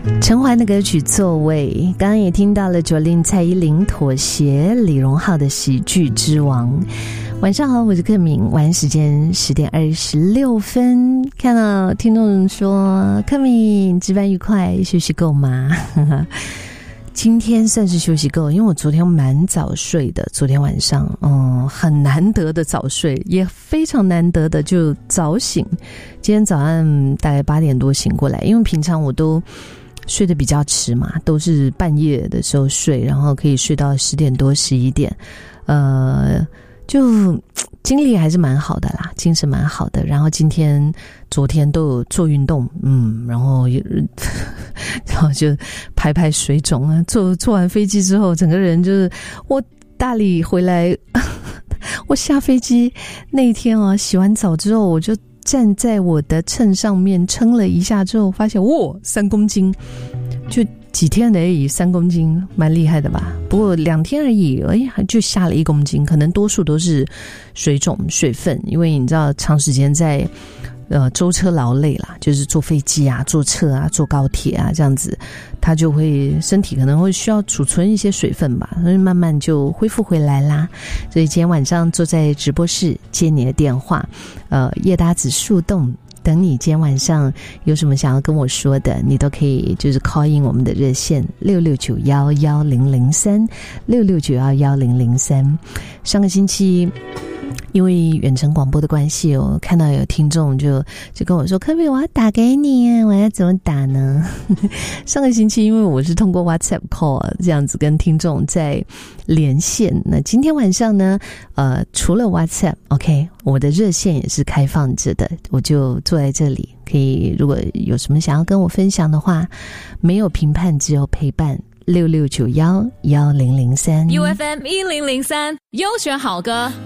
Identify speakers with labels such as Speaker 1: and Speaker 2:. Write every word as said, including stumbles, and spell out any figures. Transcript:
Speaker 1: 陈奂的歌曲《座位》，刚刚也听到了九令蔡依林妥协，李荣浩的喜剧之王。晚上好，我是克敏，晚安时间十点二十六分。看到听众说克敏值班愉快，休息够吗？今天算是休息够，因为我昨天蛮早睡的，昨天晚上嗯，很难得的早睡，也非常难得的就早醒。今天早上大概八点多醒过来，因为平常我都睡得比较迟嘛，都是半夜的时候睡，然后可以睡到十点多十一点，呃就精力还是蛮好的啦，精神蛮好的。然后今天昨天都有做运动，嗯，然后也然后就排排水肿啊。坐坐完飞机之后，整个人就是我大理回来，我下飞机那一天啊，洗完澡之后，我就站在我的秤上面称了一下之后，发现哇，三公斤，就几天而已，三公斤，蛮厉害的吧？不过两天而已，哎，就下了一公斤，可能多数都是水肿、水分，因为你知道长时间在呃舟车劳累啦，就是坐飞机啊、坐车啊、坐高铁啊这样子，它就会身体可能会需要储存一些水分吧，所以慢慢就恢复回来啦。所以今天晚上坐在直播室接你的电话，呃，叶搭子树洞。等你今天晚上有什么想要跟我说的，你都可以就是 call in 我们的热线六六九一一零零三 六六九一一零零三。上个星期因为远程广播的关系，我看到有听众就就跟我说，可不可以我要打给你，我要怎么打呢？上个星期因为我是通过 WhatsApp call 这样子跟听众在连线，那今天晚上呢呃，除了 WhatsApp OK 我的热线也是开放着的，我就坐在这里，可以如果有什么想要跟我分享的话，没有评判，只有陪伴。六六九一一零零三
Speaker 2: U F M 一零零三优选好歌